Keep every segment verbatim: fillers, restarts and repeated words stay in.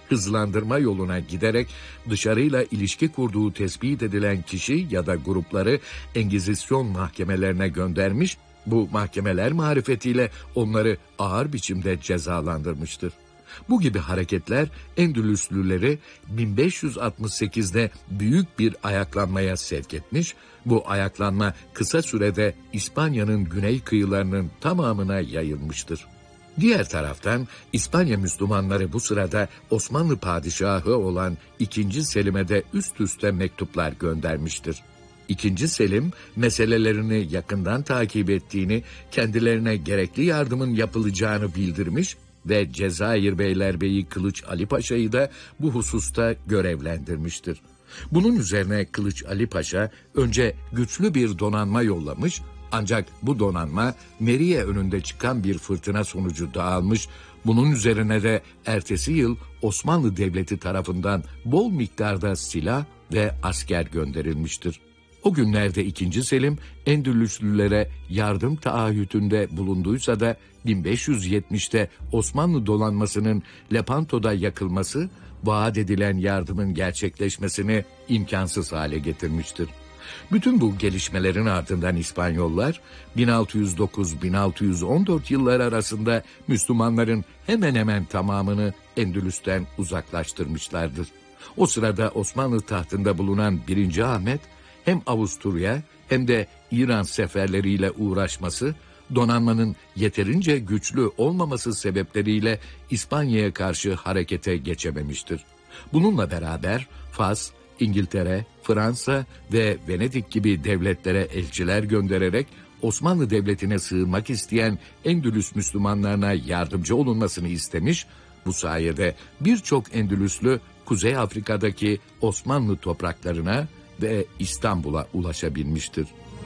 hızlandırma yoluna giderek dışarıyla ilişki kurduğu tespit edilen kişi ya da grupları Engizisyon mahkemelerine göndermiş, bu mahkemeler marifetiyle onları ağır biçimde cezalandırmıştır. Bu gibi hareketler Endülüslüleri bin beş yüz altmış sekizde büyük bir ayaklanmaya sevk etmiş, bu ayaklanma kısa sürede İspanya'nın güney kıyılarının tamamına yayılmıştır. Diğer taraftan İspanya Müslümanları bu sırada Osmanlı padişahı olan ikinci. Selim'e de üst üste mektuplar göndermiştir. İkinci. Selim meselelerini yakından takip ettiğini, kendilerine gerekli yardımın yapılacağını bildirmiş ve Cezayir Beylerbeyi Kılıç Ali Paşa'yı da bu hususta görevlendirmiştir. Bunun üzerine Kılıç Ali Paşa önce güçlü bir donanma yollamış, ancak bu donanma Meriye önünde çıkan bir fırtına sonucu dağılmış, bunun üzerine de ertesi yıl Osmanlı Devleti tarafından bol miktarda silah ve asker gönderilmiştir. O günlerde ikinci. Selim Endülüslülere yardım taahhütünde bulunduysa da bin beş yüz yetmişte Osmanlı donanmasının Lepanto'da yakılması, vaat edilen yardımın gerçekleşmesini imkansız hale getirmiştir. Bütün bu gelişmelerin ardından İspanyollar bin altı yüz dokuz bin altı yüz on dört yılları arasında Müslümanların hemen hemen tamamını Endülüs'ten uzaklaştırmışlardır. O sırada Osmanlı tahtında bulunan birinci. Ahmet hem Avusturya hem de İran seferleriyle uğraşması, donanmanın yeterince güçlü olmaması sebepleriyle İspanya'ya karşı harekete geçememiştir. Bununla beraber Fas, İngiltere, Fransa ve Venedik gibi devletlere elçiler göndererek Osmanlı Devleti'ne sığınmak isteyen Endülüs Müslümanlarına yardımcı olunmasını istemiş, bu sayede birçok Endülüslü Kuzey Afrika'daki Osmanlı topraklarına ve İstanbul'a ulaşabilmiştir.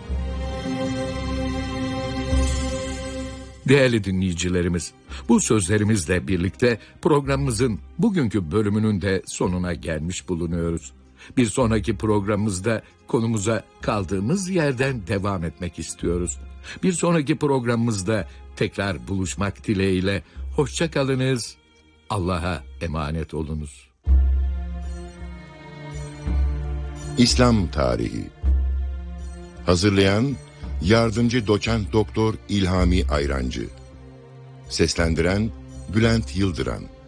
Değerli dinleyicilerimiz, bu sözlerimizle birlikte programımızın bugünkü bölümünün de sonuna gelmiş bulunuyoruz. Bir sonraki programımızda konumuza kaldığımız yerden devam etmek istiyoruz. Bir sonraki programımızda tekrar buluşmak dileğiyle hoşça kalınız, Allah'a emanet olunuz. İslam Tarihi. Hazırlayan Yardımcı Doçent Doktor İlhami Ayrancı. Seslendiren Bülent Yıldıran.